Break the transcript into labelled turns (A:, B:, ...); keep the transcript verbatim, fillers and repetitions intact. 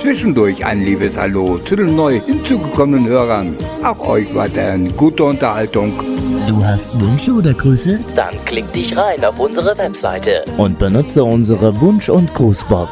A: Zwischendurch ein liebes Hallo zu den neu hinzugekommenen Hörern. Auch euch weiterhin gute Unterhaltung.
B: Du hast Wünsche oder Grüße?
C: Dann klick dich rein auf unsere Webseite
B: Und benutze unsere Wunsch- und Grußbox.